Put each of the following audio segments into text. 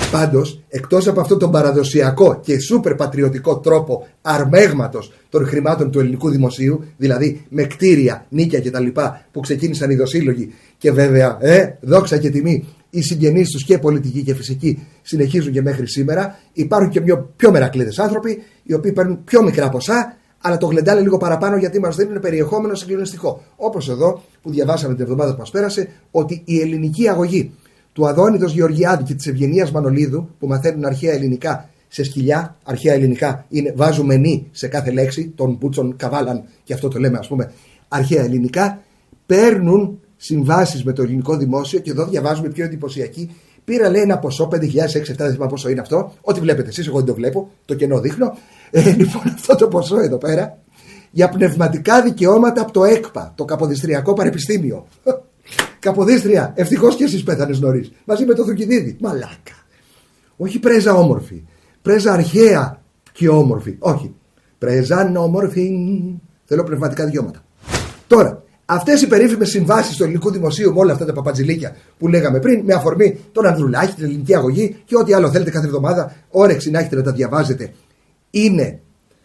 Πάντως, εκτός από αυτό τον παραδοσιακό και σούπερ πατριωτικό τρόπο αρμέγματος των χρημάτων του ελληνικού δημοσίου, δηλαδή με κτίρια, νίκια κτλ. Που ξεκίνησαν οι δοσύλλογοι και βέβαια, δόξα και τιμή, οι συγγενείς τους και πολιτικοί και φυσικοί συνεχίζουν και μέχρι σήμερα. Υπάρχουν και πιο μερακλείδες άνθρωποι, οι οποίοι παίρνουν πιο μικρά ποσά, αλλά το γλεντάνε λίγο παραπάνω γιατί μας δίνουν περιεχόμενο συγκλονιστικό. Όπως εδώ που διαβάσαμε την εβδομάδα που μας πέρασε, ότι η ελληνική αγωγή του Αδόνητος Γεωργιάδη και της Ευγενίας Μανολίδου, που μαθαίνουν αρχαία ελληνικά σε σκυλιά, αρχαία ελληνικά είναι βάζουμε νη σε κάθε λέξη, των Μπούτσων Καβάλαν, και αυτό το λέμε ας πούμε αρχαία ελληνικά, παίρνουν συμβάσεις με το ελληνικό δημόσιο, και εδώ διαβάζουμε πιο εντυπωσιακή. Πήρα, λέει, ένα ποσό 5.000, 6.000, 7.000, δεν θυμάμαι πόσο είναι αυτό. Ό,τι βλέπετε εσείς, εγώ δεν το βλέπω, το κενό δείχνω. Λοιπόν, αυτό το ποσό εδώ πέρα για πνευματικά δικαιώματα από το ΕΚΠΑ, το Καποδιστριακό Πανεπιστήμιο. Καποδίστρια, ευτυχώς και εσείς πέθανες νωρίς, μαζί με το Θουκυδίδη. Μαλάκα. Όχι πρέζα όμορφη, πρέζα αρχαία και όμορφη. Όχι. Πρέζα όμορφη. Θέλω πνευματικά δικαιώματα. Τώρα, αυτές οι περίφημες συμβάσεις του ελληνικού δημοσίου με όλα αυτά τα παπατζηλίκια που λέγαμε πριν, με αφορμή τον Ανδρουλάκη, την ελληνική αγωγή και ό,τι άλλο θέλετε κάθε εβδομάδα, όρεξη να έχετε να τα διαβάζετε, είναι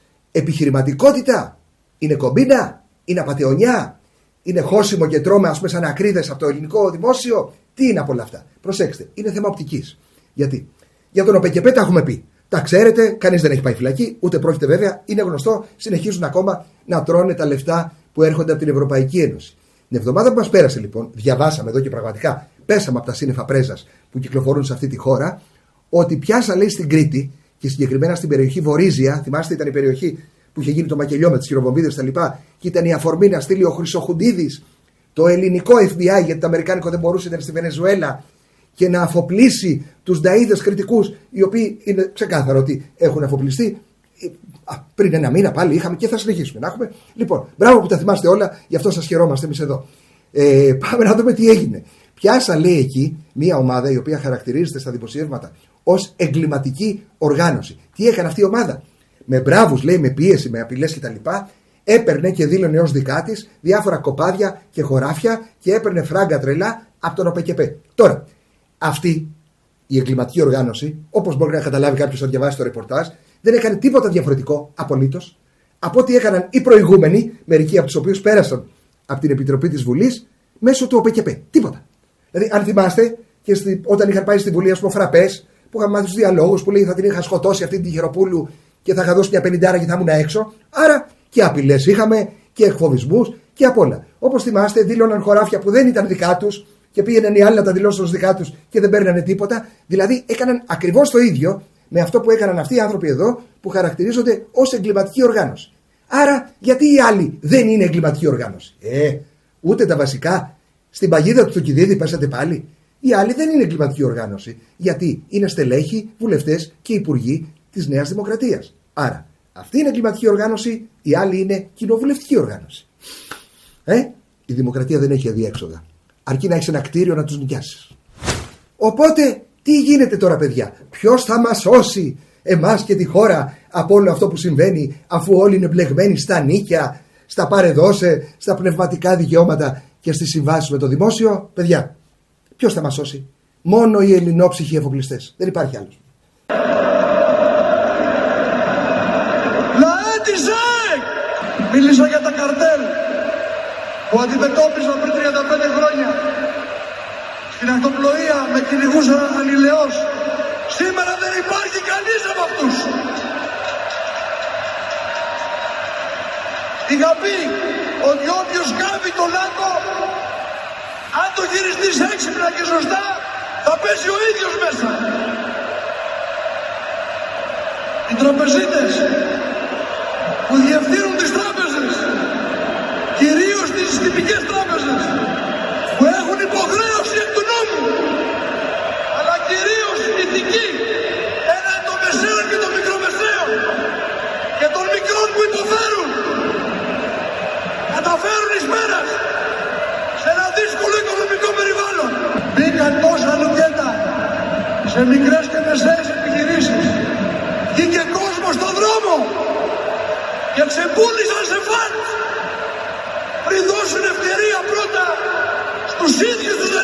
επιχειρηματικότητα, είναι κομπίνα, είναι απατεωνιά, είναι χώσιμο και τρώμε ας πούμε σαν ακρίδες από το ελληνικό δημόσιο. Τι είναι από όλα αυτά? Προσέξτε, είναι θέμα οπτικής. Γιατί? Για τον ΟΠΕΚΕΠΕ τα έχουμε πει. Τα ξέρετε, κανείς δεν έχει πάει φυλακή, ούτε πρόκειται βέβαια, είναι γνωστό, συνεχίζουν ακόμα να τρώνε τα λεφτά που έρχονται από την Ευρωπαϊκή Ένωση. Την εβδομάδα που μας πέρασε λοιπόν, διαβάσαμε εδώ και πραγματικά πέσαμε από τα σύννεφα πρέζας που κυκλοφορούν σε αυτή τη χώρα, ότι πιάσα, λέει, στην Κρήτη και συγκεκριμένα στην περιοχή Βορίζια, θυμάστε ήταν η περιοχή που είχε γίνει το μακελιό με τις χειροβομβίδες και τα λοιπά, και ήταν η αφορμή να στείλει ο Χρυσοχουντίδης το ελληνικό FBI, γιατί το αμερικάνικο δεν μπορούσε, ήταν στη Βενεζουέλα, και να αφοπλίσει τους νταΐδες κριτικούς, οι οποίοι είναι ξεκάθαρο ότι έχουν αφοπλιστεί. Πριν ένα μήνα πάλι είχαμε και θα συνεχίσουμε να έχουμε. Λοιπόν, μπράβο που τα θυμάστε όλα, γι' αυτό σας χαιρόμαστε εμείς εδώ. Πάμε να δούμε τι έγινε. Πιάσα, λέει, εκεί μια ομάδα η οποία χαρακτηρίζεται στα δημοσιεύματα ως εγκληματική οργάνωση. Τι έκανε αυτή η ομάδα? Με μπράβους, λέει, με πίεση, με απειλές κτλ. Έπαιρνε και δήλωνε ως δικά της διάφορα κοπάδια και χωράφια και έπαιρνε φράγκα τρελά από τον ΟΠΕΚΕΠΕ. Τώρα, αυτή η εγκληματική οργάνωση, όπως μπορεί να καταλάβει κάποιος αν διαβάσει το ρεπορτάζ, δεν έκανε τίποτα διαφορετικό απολύτως από ό,τι έκαναν οι προηγούμενοι, μερικοί από τους οποίους πέρασαν από την Επιτροπή της Βουλής μέσω του ΟΠΕΚΕΠΕ. Τίποτα. Δηλαδή, αν θυμάστε, και όταν είχαν πάει στη Βουλή, ας πούμε, Φραπές, που είχαν μάθει τους διαλόγους, που λέει θα την είχα σκοτώσει αυτή την Τυχεροπούλου και θα είχα δώσει μια 50 και θα ήμουν έξω. Άρα και απειλές είχαμε και εκφοβισμούς και απ' όλα. Όπως θυμάστε, δήλωναν χωράφια που δεν ήταν δικά τους και πήγαιναν οι άλλοι να τα δηλώσουν ως δικά τους και δεν παίρνανε τίποτα. Δηλαδή, έκαναν ακριβώς το ίδιο με αυτό που έκαναν αυτοί οι άνθρωποι εδώ, που χαρακτηρίζονται ως εγκληματική οργάνωση. Άρα, γιατί οι άλλοι δεν είναι εγκληματική οργάνωση? Ούτε τα βασικά. Στην παγίδα του Θουκυδίδη πέσατε πάλι. Οι άλλοι δεν είναι εγκληματική οργάνωση. Γιατί είναι στελέχοι, βουλευτές και υπουργοί της Νέας Δημοκρατίας. Άρα, αυτή είναι εγκληματική οργάνωση, οι άλλοι είναι κοινοβουλευτική οργάνωση. Η δημοκρατία δεν έχει αδιέξοδα. Αρκεί να έχεις ένα κτίριο να τους νοικιάσεις. Οπότε, τι γίνεται τώρα, παιδιά? Ποιος θα μας σώσει εμάς και τη χώρα από όλο αυτό που συμβαίνει, αφού όλοι είναι μπλεγμένοι στα νίκια, στα παρεδώσε, στα πνευματικά δικαιώματα και στις συμβάσεις με το δημόσιο? Παιδιά, ποιος θα μας σώσει? Μόνο οι ελληνόψυχοι εφοπλιστές. Δεν υπάρχει άλλος. Μίλησα για τα καρτέλ που αντιμετώπισαν πριν 35 χρόνια. Στην ακτοπλοεία με κυνηγούσαν ανηλαιώς. Σήμερα δεν υπάρχει κανείς από αυτούς. Είχα πει ότι όποιος κάβει τον λάκκο, αν το χειριστείς έξυπνα και σωστά, θα πέσει ο ίδιος μέσα. Οι τραπεζίτες που διευθύνουν τις τράπεζες, κυρίως τις τυπικές τράπεζες, που έχουν υποχρέωση εκ του νόμου, αλλά κυρίως ηθική, έναν των μεσαίων και των μικρομεσαίων και των μικρών που υποφέρουν, καταφέρουν εις μέρας σε ένα δύσκολο οικονομικό περιβάλλον. Μπήκαν τόσα λουκέτα σε μικρές και μεσαίες επιχειρήσεις. Βγήκε κόσμο στον δρόμο και ξεπούλησαν σε φαντ πριν δώσουν ευκαιρία πρώτα στους ίδιους τους